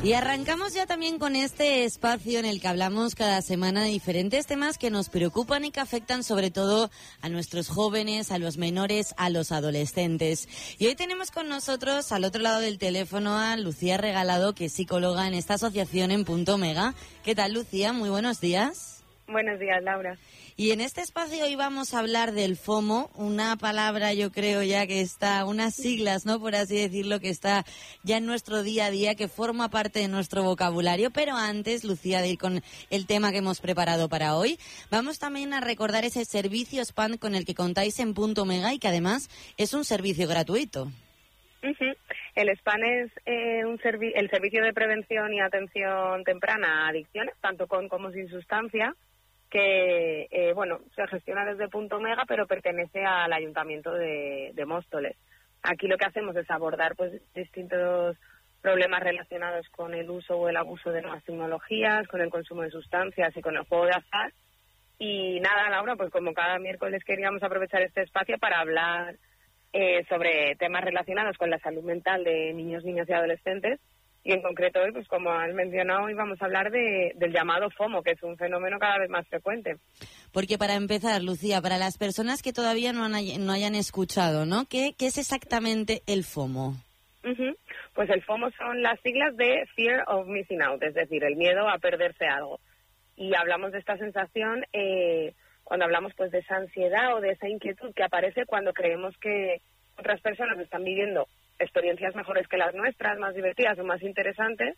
Y arrancamos ya también con este espacio en el que hablamos cada semana de diferentes temas que nos preocupan y que afectan sobre todo a nuestros jóvenes, a los menores, a los adolescentes. Y hoy tenemos con nosotros al otro lado del teléfono a Lucía Regalado, que es psicóloga en esta asociación en Punto Mega. ¿Qué tal, Lucía? Muy buenos días. Buenos días, Laura. Y en este espacio hoy vamos a hablar del FOMO, una palabra yo creo ya que está, unas siglas, ¿no?, por así decirlo, que está ya en nuestro día a día, que forma parte de nuestro vocabulario. Pero antes, Lucía, de ir con el tema que hemos preparado para hoy, vamos también a recordar ese servicio spam con el que contáis en Punto Mega y que además es un servicio gratuito. Uh-huh. El SPAN es el servicio de prevención y atención temprana a adicciones, tanto con como sin sustancia, que se gestiona desde Punto Mega, pero pertenece al Ayuntamiento de Móstoles. Aquí lo que hacemos es abordar pues distintos problemas relacionados con el uso o el abuso de nuevas tecnologías, con el consumo de sustancias y con el juego de azar. Y nada, Laura, pues como cada miércoles queríamos aprovechar este espacio para hablar sobre temas relacionados con la salud mental de niños, niñas y adolescentes. Y en concreto hoy, pues como has mencionado, hoy vamos a hablar del llamado FOMO, que es un fenómeno cada vez más frecuente. Porque para empezar, Lucía, para las personas que todavía no hayan escuchado, ¿no?, ¿Qué es exactamente el FOMO? Uh-huh. Pues el FOMO son las siglas de Fear of Missing Out, es decir, el miedo a perderse algo. Y hablamos de esta sensación cuando hablamos pues de esa ansiedad o de esa inquietud que aparece cuando creemos que otras personas están viviendo experiencias mejores que las nuestras, más divertidas o más interesantes,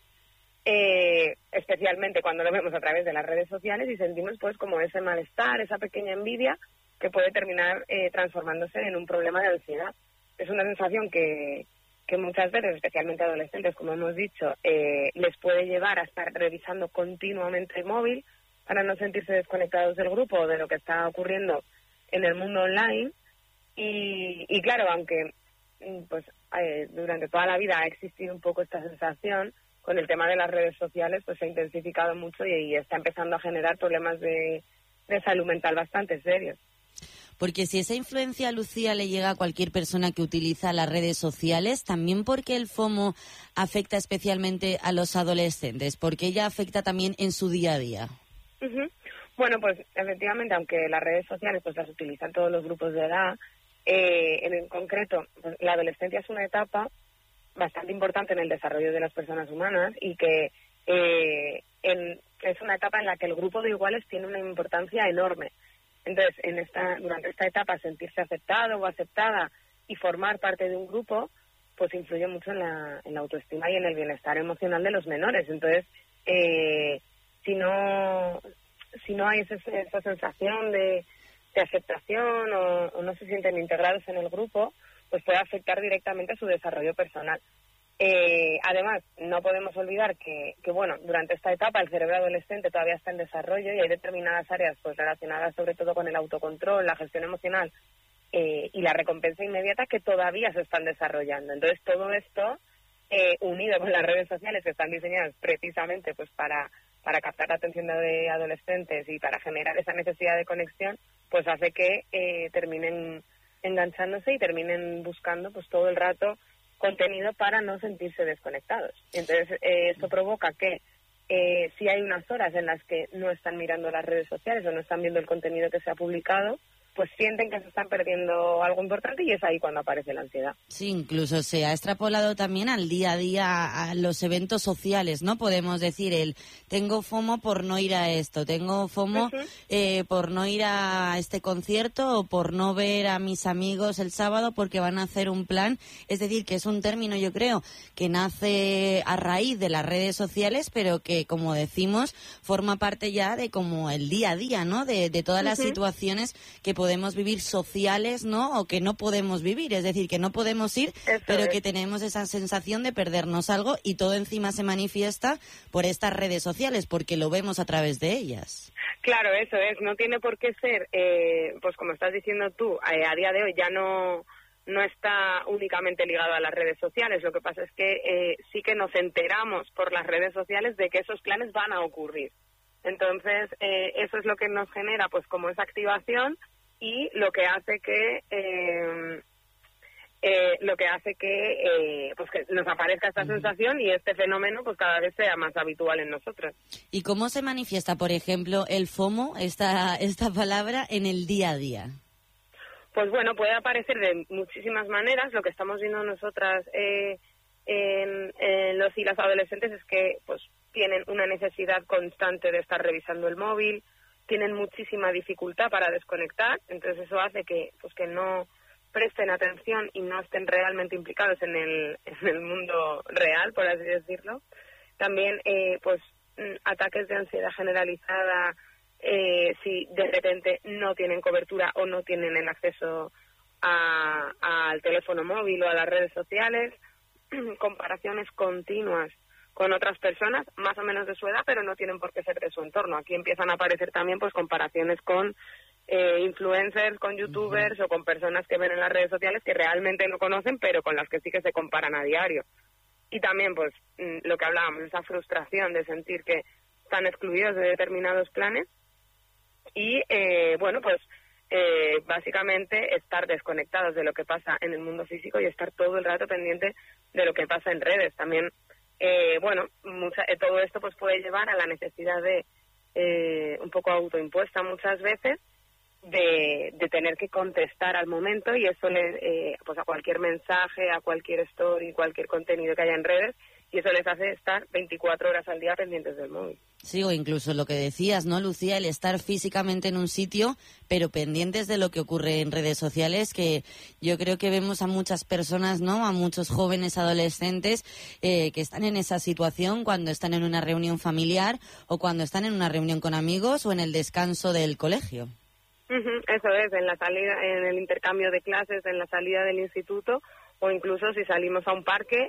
especialmente cuando lo vemos a través de las redes sociales y sentimos pues como ese malestar, esa pequeña envidia que puede terminar transformándose en un problema de ansiedad. Es una sensación que muchas veces, especialmente a adolescentes, como hemos dicho, les puede llevar a estar revisando continuamente el móvil para no sentirse desconectados del grupo o de lo que está ocurriendo en el mundo online. Y claro, aunque pues durante toda la vida ha existido un poco esta sensación, con el tema de las redes sociales pues se ha intensificado mucho y está empezando a generar problemas de salud mental bastante serios. Porque si esa influencia, Lucía, le llega a cualquier persona que utiliza las redes sociales, también porque el FOMO afecta especialmente a los adolescentes, porque ella afecta también en su día a día. Uh-huh. Bueno, pues efectivamente, aunque las redes sociales pues las utilizan todos los grupos de edad, en concreto, pues, la adolescencia es una etapa bastante importante en el desarrollo de las personas humanas y que es una etapa en la que el grupo de iguales tiene una importancia enorme. Entonces, durante esta etapa, sentirse aceptado o aceptada y formar parte de un grupo, pues influye mucho en la autoestima y en el bienestar emocional de los menores. Entonces, si no hay esa sensación de aceptación o no se sienten integrados en el grupo, pues puede afectar directamente a su desarrollo personal. Además, no podemos olvidar que durante esta etapa el cerebro adolescente todavía está en desarrollo y hay determinadas áreas pues relacionadas sobre todo con el autocontrol, la gestión emocional y la recompensa inmediata que todavía se están desarrollando. Entonces, todo esto, unido con las redes sociales que están diseñadas precisamente pues para captar la atención de adolescentes y para generar esa necesidad de conexión, pues hace que terminen enganchándose y terminen buscando pues todo el rato contenido para no sentirse desconectados. Entonces, esto provoca que si hay unas horas en las que no están mirando las redes sociales o no están viendo el contenido que se ha publicado, pues sienten que se están perdiendo algo importante y es ahí cuando aparece la ansiedad. Sí, incluso se ha extrapolado también al día a día, a los eventos sociales, ¿no? Podemos decir tengo FOMO por no ir a esto, tengo FOMO por no ir a este concierto o por no ver a mis amigos el sábado porque van a hacer un plan. Es decir, que es un término, yo creo, que nace a raíz de las redes sociales, pero que, como decimos, forma parte ya de como el día a día, ¿no? De todas las situaciones que podemos vivir sociales, ¿no? O que no podemos vivir, es decir, que no podemos ir, pero que tenemos esa sensación de perdernos algo y todo encima se manifiesta por estas redes sociales, porque lo vemos a través de ellas. Claro, eso es, no tiene por qué ser, pues como estás diciendo tú, a día de hoy ya no está únicamente ligado a las redes sociales, lo que pasa es que sí que nos enteramos por las redes sociales de que esos planes van a ocurrir. Entonces, eso es lo que nos genera pues como esa activación y lo que hace que lo que hace que pues que nos aparezca esta sensación y este fenómeno pues cada vez sea más habitual en nosotros. ¿Y cómo se manifiesta, por ejemplo, el FOMO, esta palabra, en el día a día? Pues bueno, puede aparecer de muchísimas maneras. Lo que estamos viendo nosotras en los y las adolescentes es que pues tienen una necesidad constante de estar revisando el móvil, tienen muchísima dificultad para desconectar, entonces eso hace que pues que no presten atención y no estén realmente implicados en el mundo real, por así decirlo. También pues ataques de ansiedad generalizada, si de repente no tienen cobertura o no tienen el acceso al teléfono móvil o a las redes sociales, comparaciones continuas con otras personas más o menos de su edad, pero no tienen por qué ser de su entorno. Aquí empiezan a aparecer también pues comparaciones con influencers, con youtubers o con personas que ven en las redes sociales que realmente no conocen, pero con las que sí que se comparan a diario. Y también pues lo que hablábamos, esa frustración de sentir que están excluidos de determinados planes y bueno pues básicamente estar desconectados de lo que pasa en el mundo físico y estar todo el rato pendiente de lo que pasa en redes. También bueno, todo esto pues puede llevar a la necesidad de un poco autoimpuesta muchas veces de tener que contestar al momento, y eso pues a cualquier mensaje, a cualquier story, cualquier contenido que haya en redes, y eso les hace estar 24 horas al día pendientes del móvil. Sí, o incluso lo que decías, ¿no, Lucía? El estar físicamente en un sitio, pero pendientes de lo que ocurre en redes sociales, que yo creo que vemos a muchas personas, ¿no?, a muchos jóvenes adolescentes que están en esa situación cuando están en una reunión familiar o cuando están en una reunión con amigos o en el descanso del colegio. Eso es, en la salida, en el intercambio de clases, en la salida del instituto, o incluso si salimos a un parque,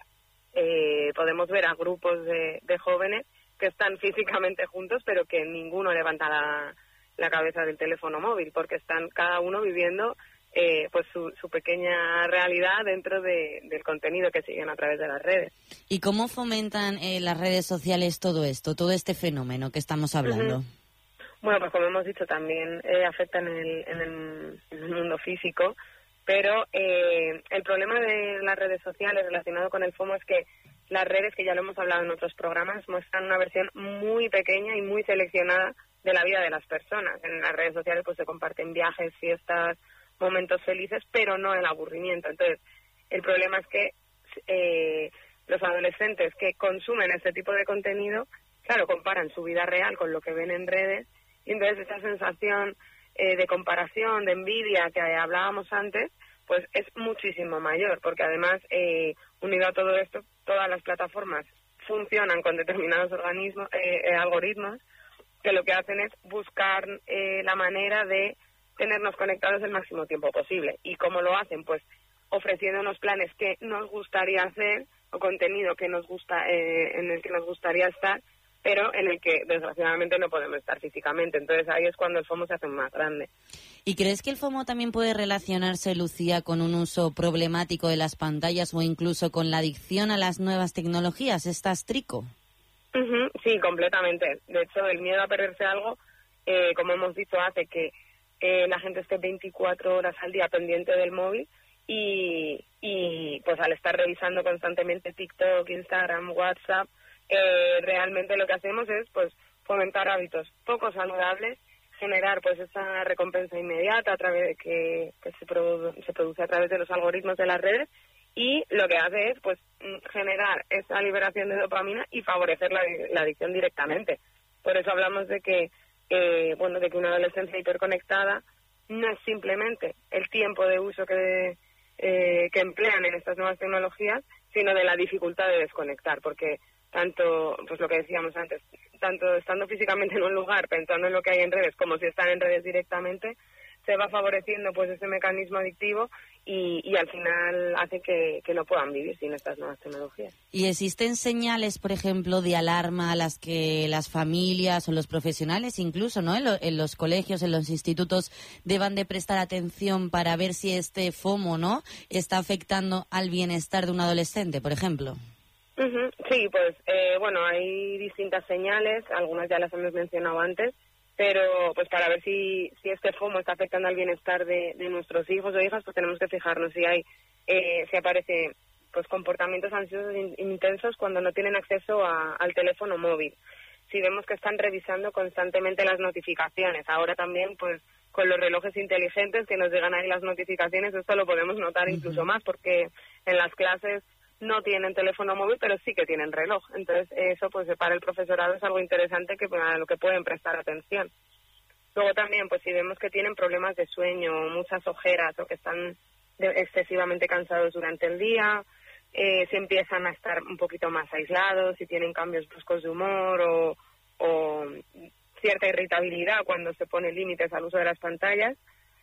podemos ver a grupos de jóvenes que están físicamente juntos, pero que ninguno levanta la cabeza del teléfono móvil, porque están cada uno viviendo pues su pequeña realidad dentro del contenido que siguen a través de las redes. ¿Y cómo fomentan las redes sociales todo esto, todo este fenómeno que estamos hablando? Bueno, pues como hemos dicho, también afectan en el mundo físico, pero el problema de las redes sociales relacionado con el FOMO es que las redes, que ya lo hemos hablado en otros programas, muestran una versión muy pequeña y muy seleccionada de la vida de las personas. En las redes sociales pues se comparten viajes, fiestas, momentos felices, pero no el aburrimiento. Entonces, el problema es que los adolescentes que consumen este tipo de contenido, claro, comparan su vida real con lo que ven en redes, y entonces esa sensación de comparación, de envidia que hablábamos antes, pues es muchísimo mayor, porque además, unido a todo esto, todas las plataformas funcionan con determinados algoritmos que lo que hacen es buscar la manera de tenernos conectados el máximo tiempo posible. ¿Y cómo lo hacen? Pues ofreciéndonos planes que nos gustaría hacer o contenido que nos gusta, en el que nos gustaría estar, pero en el que desgraciadamente no podemos estar físicamente. Entonces ahí es cuando el FOMO se hace más grande. ¿Y crees que el FOMO también puede relacionarse, Lucía, con un uso problemático de las pantallas o incluso con la adicción a las nuevas tecnologías? ¿Estás trico? Sí, completamente. De hecho, el miedo a perderse algo, como hemos dicho, hace que la gente esté 24 horas al día pendiente del móvil y pues al estar revisando constantemente TikTok, Instagram, WhatsApp, realmente lo que hacemos es pues fomentar hábitos poco saludables, generar pues esa recompensa inmediata a través de que se produce a través de los algoritmos de las redes, y lo que hace es pues generar esa liberación de dopamina y favorecer la adicción directamente. Por eso hablamos de que de que una adolescencia hiperconectada no es simplemente el tiempo de uso que emplean en estas nuevas tecnologías, sino de la dificultad de desconectar, porque tanto, pues lo que decíamos antes, tanto estando físicamente en un lugar, pensando en lo que hay en redes, como si están en redes directamente, se va favoreciendo pues ese mecanismo adictivo y al final hace que no puedan vivir sin estas nuevas tecnologías. ¿Y existen señales, por ejemplo, de alarma a las que las familias o los profesionales, incluso, ¿no?, en los colegios, en los institutos, deban de prestar atención para ver si este FOMO, ¿no?, está afectando al bienestar de un adolescente, por ejemplo? Sí, pues hay distintas señales, algunas ya las hemos mencionado antes, pero pues para ver si este FOMO está afectando al bienestar de nuestros hijos o hijas, pues tenemos que fijarnos si hay si aparece pues comportamientos ansiosos intensos cuando no tienen acceso al teléfono móvil. Si vemos que están revisando constantemente las notificaciones. Ahora también, pues, con los relojes inteligentes que nos llegan ahí las notificaciones, esto lo podemos notar incluso más, porque en las clases no tienen teléfono móvil, pero sí que tienen reloj. Entonces, eso, pues, para el profesorado es algo interesante a lo que pueden prestar atención. Luego también, pues, si vemos que tienen problemas de sueño, muchas ojeras, o que están excesivamente cansados durante el día, si empiezan a estar un poquito más aislados, si tienen cambios bruscos de humor o cierta irritabilidad cuando se ponen límites al uso de las pantallas,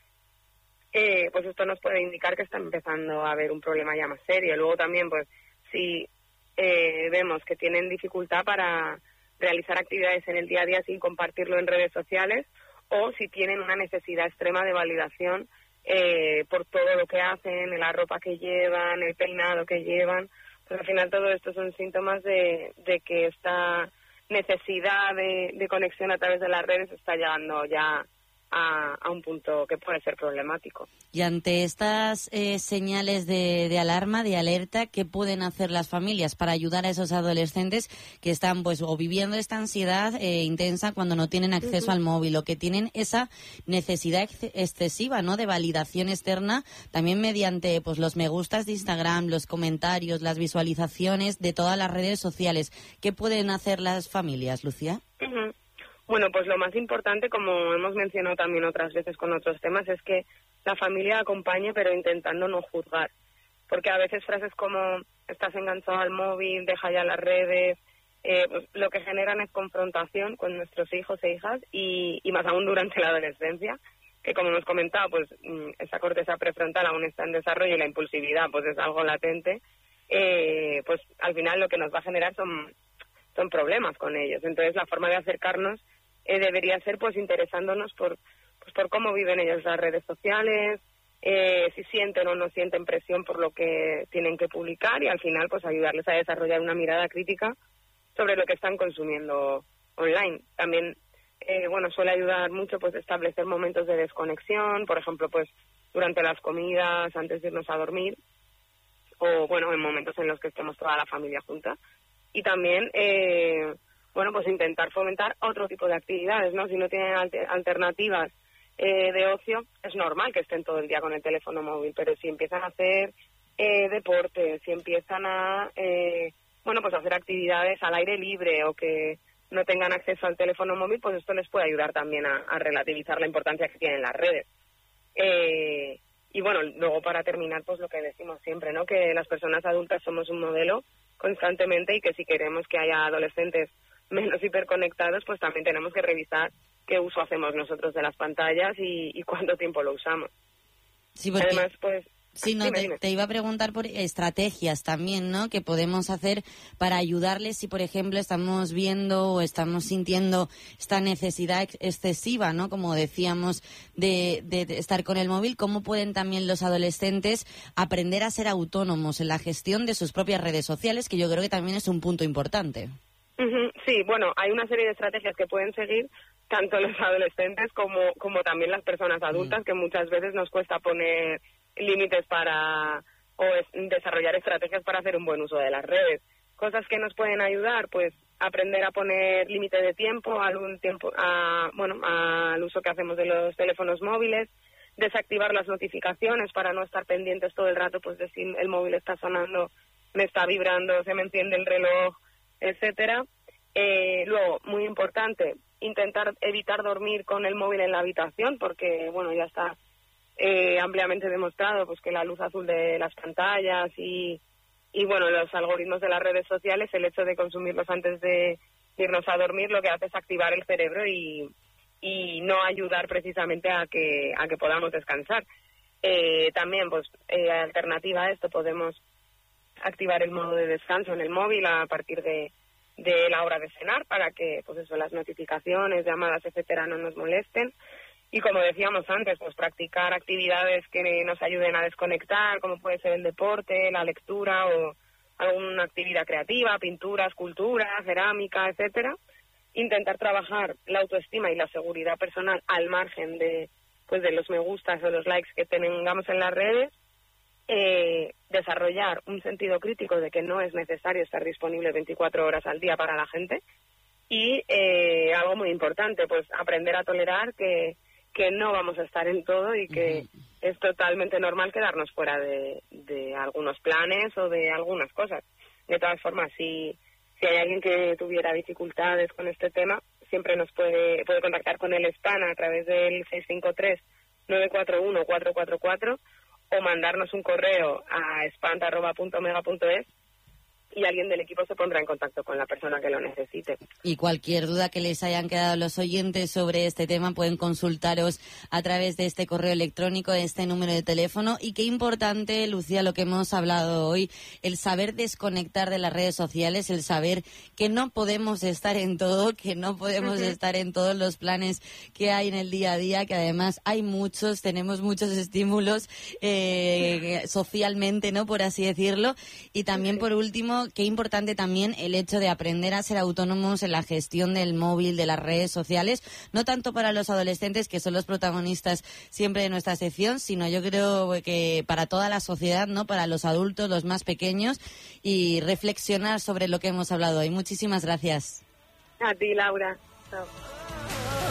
pues esto nos puede indicar que está empezando a haber un problema ya más serio. Luego también, pues, si vemos que tienen dificultad para realizar actividades en el día a día sin compartirlo en redes sociales, o si tienen una necesidad extrema de validación por todo lo que hacen, la ropa que llevan, el peinado que llevan, pues al final todo esto son síntomas de que esta necesidad de conexión a través de las redes está llegando ya a un punto que puede ser problemático. Y ante estas señales de alarma, de alerta, ¿qué pueden hacer las familias para ayudar a esos adolescentes que están pues o viviendo esta ansiedad intensa cuando no tienen acceso al móvil, o que tienen esa necesidad excesiva, ¿no?, de validación externa, también mediante pues los me gustas de Instagram, los comentarios, las visualizaciones de todas las redes sociales? ¿Qué pueden hacer las familias, Lucía? Bueno, pues lo más importante, como hemos mencionado también otras veces con otros temas, es que la familia acompañe, pero intentando no juzgar. Porque a veces frases como estás enganchado al móvil, deja ya las redes, pues lo que generan es confrontación con nuestros hijos e hijas y más aún durante la adolescencia, que como hemos comentado, pues esa corteza prefrontal aún está en desarrollo y la impulsividad pues es algo latente, pues al final lo que nos va a generar son problemas con ellos. Entonces la forma de acercarnos debería ser pues interesándonos por cómo viven ellos las redes sociales, si sienten o no sienten presión por lo que tienen que publicar, y al final pues ayudarles a desarrollar una mirada crítica sobre lo que están consumiendo online. También suele ayudar mucho pues establecer momentos de desconexión, por ejemplo pues durante las comidas, antes de irnos a dormir, o en momentos en los que estemos toda la familia junta. Y también, pues intentar fomentar otro tipo de actividades, ¿no? Si no tienen alternativas de ocio, es normal que estén todo el día con el teléfono móvil, pero si empiezan a hacer deporte, si empiezan a, hacer actividades al aire libre, o que no tengan acceso al teléfono móvil, pues esto les puede ayudar también a relativizar la importancia que tienen las redes. Luego para terminar, pues lo que decimos siempre, ¿no? Que las personas adultas somos un modelo constantemente, y que si queremos que haya adolescentes menos hiperconectados, pues también tenemos que revisar qué uso hacemos nosotros de las pantallas y cuánto tiempo lo usamos. Sí, porque... Además, pues... Sí, no, dime. Te iba a preguntar por estrategias también, ¿no?, que podemos hacer para ayudarles si, por ejemplo, estamos viendo o estamos sintiendo esta necesidad excesiva, ¿no?, como decíamos, de estar con el móvil. ¿Cómo pueden también los adolescentes aprender a ser autónomos en la gestión de sus propias redes sociales, que yo creo que también es un punto importante? Sí, hay una serie de estrategias que pueden seguir tanto los adolescentes como también las personas adultas, que muchas veces nos cuesta poner límites desarrollar estrategias para hacer un buen uso de las redes. Cosas que nos pueden ayudar, pues aprender a poner límite de tiempo al uso que hacemos de los teléfonos móviles, desactivar las notificaciones para no estar pendientes todo el rato, pues de si el móvil está sonando, me está vibrando, se me enciende el reloj, etcétera. Luego, muy importante, intentar evitar dormir con el móvil en la habitación, porque ya está ampliamente demostrado pues que la luz azul de las pantallas y los algoritmos de las redes sociales, el hecho de consumirlos antes de irnos a dormir, lo que hace es activar el cerebro y no ayudar precisamente a que podamos descansar. También, alternativa a esto, podemos activar el modo de descanso en el móvil a partir de la hora de cenar, para que las notificaciones, llamadas, etcétera, no nos molesten. Y como decíamos antes, pues practicar actividades que nos ayuden a desconectar, como puede ser el deporte, la lectura o alguna actividad creativa, pintura, escultura, cerámica, etcétera. Intentar trabajar la autoestima y la seguridad personal al margen de los me gustas o los likes que tengamos en las redes. desarrollar un sentido crítico de que no es necesario estar disponible 24 horas al día para la gente y algo muy importante, pues aprender a tolerar que no vamos a estar en todo y que es totalmente normal quedarnos fuera de algunos planes o de algunas cosas. De todas formas, si hay alguien que tuviera dificultades con este tema, siempre nos puede contactar con el SPAN a través del 653-941-444 o mandarnos un correo a spant@omega.es y alguien del equipo se pondrá en contacto con la persona que lo necesite. Y cualquier duda que les hayan quedado los oyentes sobre este tema pueden consultaros a través de este correo electrónico, de este número de teléfono. Y qué importante, Lucía, lo que hemos hablado hoy, el saber desconectar de las redes sociales, el saber que no podemos estar en todo, que no podemos estar en todos los planes que hay en el día a día, que además hay muchos, tenemos muchos estímulos socialmente, ¿no?, por así decirlo. Y también, por último, qué importante también el hecho de aprender a ser autónomos en la gestión del móvil, de las redes sociales, no tanto para los adolescentes, que son los protagonistas siempre de nuestra sección, sino yo creo que para toda la sociedad, ¿no?, para los adultos, los más pequeños, y reflexionar sobre lo que hemos hablado hoy. Muchísimas gracias. A ti, Laura. Chao.